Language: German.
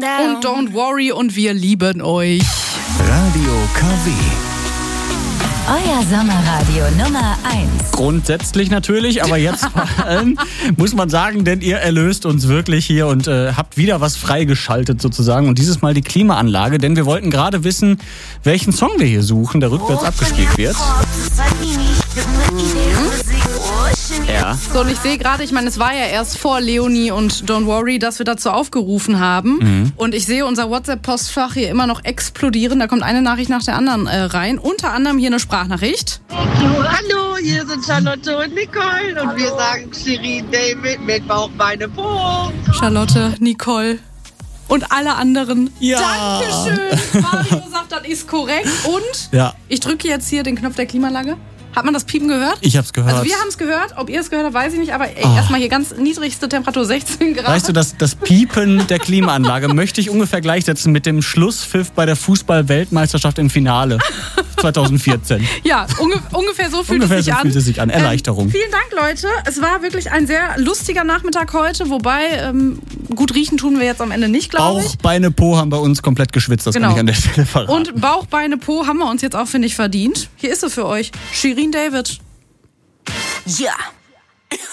und Don't Worry und wir lieben euch. Radio KW. Euer Sommerradio Nummer 1. Grundsätzlich natürlich, aber jetzt vor allem muss man sagen, denn ihr erlöst uns wirklich hier und habt wieder was freigeschaltet sozusagen. Und dieses Mal die Klimaanlage, denn wir wollten gerade wissen, welchen Song wir hier suchen, der rückwärts abgespielt wird. Ja. So, und ich sehe gerade, ich meine, es war ja erst vor Leonie und Don't Worry, dass wir dazu aufgerufen haben. Und ich sehe unser WhatsApp-Postfach hier immer noch explodieren. Da kommt eine Nachricht nach der anderen rein. Unter anderem hier eine Sprachnachricht. Hallo, hier sind Charlotte und Nicole und wir sagen Shirin David mit Bauch, Beine, Po. Charlotte, Nicole und alle anderen. Ja. Dankeschön. Mario sagt, das ist korrekt. Und ich drücke jetzt hier den Knopf der Klimaanlage. Hat man das Piepen gehört? Ich hab's gehört. Also wir haben es gehört. Ob ihr es gehört habt, weiß ich nicht. Aber erstmal hier ganz niedrigste Temperatur 16 Grad. Weißt du, das Piepen der Klimaanlage möchte ich ungefähr gleichsetzen mit dem Schlusspfiff bei der Fußball-Weltmeisterschaft im Finale 2014. Ja, ungefähr so fühlt es sich an. Erleichterung. Vielen Dank, Leute. Es war wirklich ein sehr lustiger Nachmittag heute. Wobei, gut riechen tun wir jetzt am Ende nicht, glaube ich. Bauch, Beine, Po haben bei uns komplett geschwitzt. Das kann ich an der Stelle verraten. Und Bauch, Beine, Po haben wir uns jetzt auch, finde ich, verdient. Hier ist sie für euch. Shirin David. Ja.